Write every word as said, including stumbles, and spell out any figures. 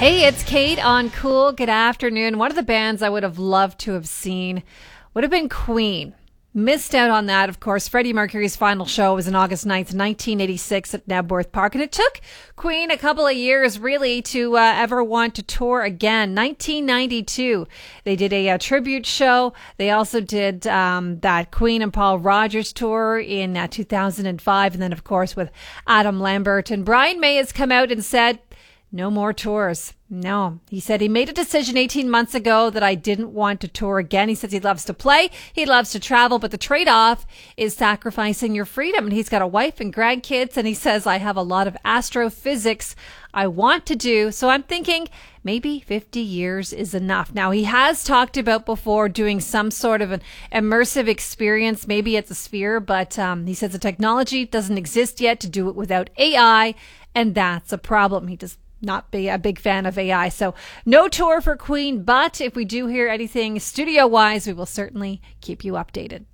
Hey, it's Kate on Cool. Good afternoon. One of the bands I would have loved to have seen would have been Queen. Missed out on that, of course. Freddie Mercury's final show was on August ninth, nineteen eighty-six at Knebworth Park. And it took Queen a couple of years, really, to uh, ever want to tour again. nineteen ninety-two, they did a, a tribute show. They also did um, that Queen and Paul Rogers tour in uh, two thousand five. And then, of course, with Adam Lambert. And Brian May has come out and said, no more tours. No. He said he made a decision eighteen months ago that I didn't want to tour again. He says he loves to play. He loves to travel, but the trade-off is sacrificing your freedom. And he's got a wife and grandkids. And he says, I have a lot of astrophysics I want to do. So I'm thinking maybe fifty years is enough. Now, he has talked about before doing some sort of an immersive experience. Maybe it's a sphere, but um, he says the technology doesn't exist yet to do it without A I. And that's a problem. He does not be a big fan of A I. So no tour for Queen, but if we do hear anything studio-wise, we will certainly keep you updated.